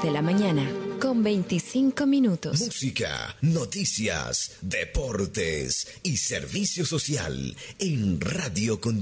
de la mañana, con 25 minutos. Música, noticias, deportes y servicio social en Radio Condesa.